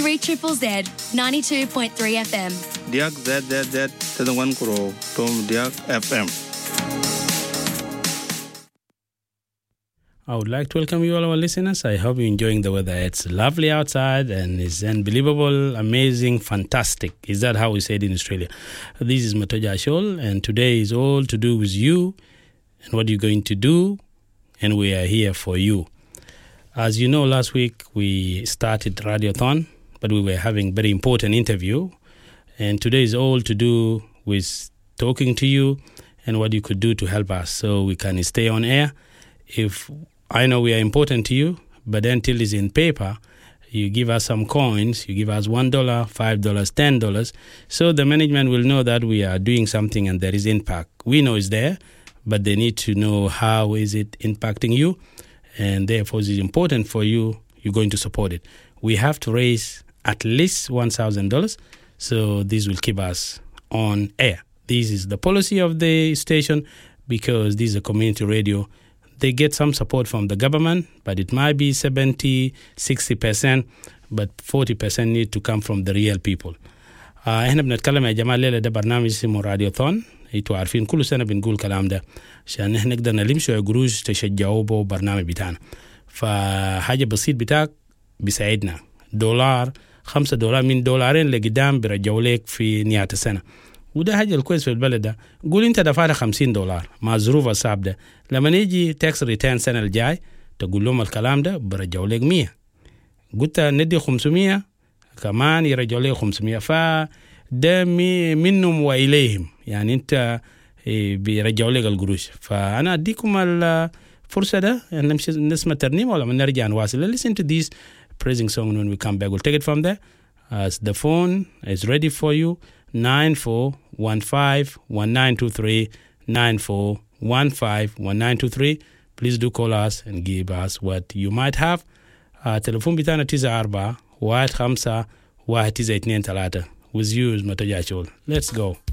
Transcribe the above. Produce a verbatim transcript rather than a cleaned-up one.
three Z Z Z, ninety-two point three F M. Diak Z Z Z, Tadangwan Kuro, Tom Diak F M. I would like to welcome you all our listeners. I hope you're enjoying the weather. It's lovely outside and it's unbelievable, amazing, fantastic. Is that how we say it in Australia? This is Matoja Ashol, and today is all to do with you and what you're going to do, and we are here for you. As you know, last week we started Radiothon, but we were having very important interview, and today is all to do with talking to you and what you could do to help us so we can stay on air. If I know we are important to you, but until it's in paper, you give us some coins, you give us one dollar, five dollars, ten dollars, so the management will know that we are doing something and there is impact. We know it's there, but they need to know how is it impacting you, and therefore it's important for you, you're going to support it. We have to raise at least one thousand dollars, so this will keep us on air. This is the policy of the station because this is a community radio. They get some support from the government, but it might be seventy, sixty percent, but forty percent need to come from the real people. احنا بنتكلم يا جماعة الليلة ده برنامج اسمه راديوثون. انتوا عارفين كل سنة بنقول كلام ده عشان احنا نقدر نلم شوية قروش تشجعوا به برنامج بتاعنا. فحاجة بسيط بتاعك بيساعدنا. دولار خمسة دولار من دولارين لقدام بيرجعوا لك في نهاية السنة. وده حاجة الكويس في البلد ده. قول انت دفعت خمسين دولار مع ظروف الصعب ده، لما نيجي تاكس ريتيرن السنة الجاي تقول لهم الكلام ده برجعوا لك مية. قلت ندي خمسمية كمان يرجعوا لك خمسمية، فده منهم وإليهم، يعني انت بيرجعوا لك القروش. فأنا أديكم الفرصة ده نمشي نسمع ترنيمة ولا نرجع نواصل. Listen to this praising song when we come back. We'll take it from there. As the phone is ready for you. nine four one five one nine two three, nine four one five one nine two three. Please do call us and give us what you might have. Uh, telephone bitana tisa arba, waad khamsa, waad tisa itneen talata. With you is Matoja Ashol. Let's go.